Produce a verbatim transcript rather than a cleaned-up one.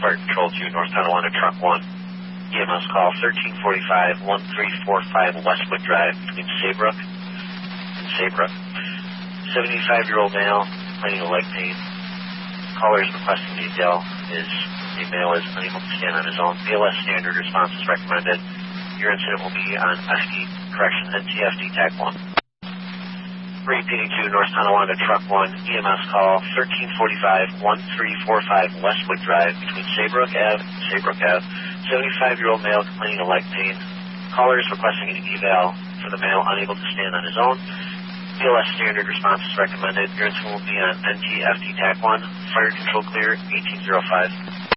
Fire Control to North Tonawanda Truck one. E M S call thirteen forty-five, one three four five Westwood Drive between Saybrook and Saybrook. seventy-five-year-old male, complaining of leg pain. Caller's requesting detail is a male is unable to stand on his own. B L S standard response is recommended. Your incident will be on F D, correction, N T F D tag one. Repeating to North Tonawanda Truck one, E M S call thirteen forty-five, one three four five Westwood Drive between Saybrook Ave and Saybrook Ave. seventy-five-year-old male complaining of leg pain. Caller is requesting an eval for the male unable to stand on his own. B L S standard response is recommended. Your incident will be on N T F D tag one. Fire control clear, eighteen oh five.